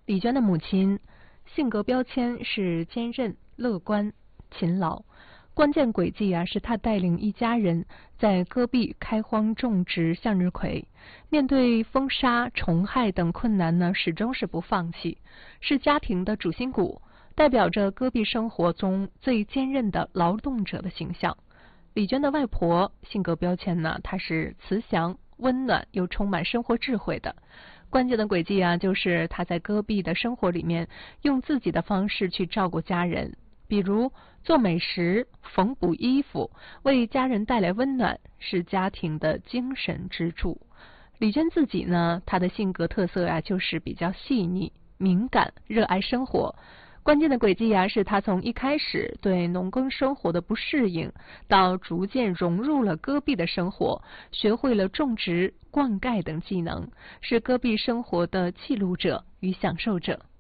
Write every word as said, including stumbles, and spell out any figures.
李娟的母亲性格标签是坚韧、乐观、勤劳，关键轨迹啊是她带领一家人在戈壁开荒种植向日葵，面对风沙、虫害等困难呢，始终是不放弃，是家庭的主心骨，代表着戈壁生活中最坚韧的劳动者的形象。李娟的外婆性格标签呢，她是慈祥、温暖又充满生活智慧的。关键的轨迹啊，就是她在戈壁的生活里面，用自己的方式去照顾家人，比如做美食、缝补衣服，为家人带来温暖，是家庭的精神支柱。李娟自己呢，她的性格特色啊，就是比较细腻、敏感、热爱生活。关键的轨迹啊，是她从一开始对农耕生活的不适应，到逐渐融入了戈壁的生活，学会了种植、灌溉等技能，是戈壁生活的记录者与享受者。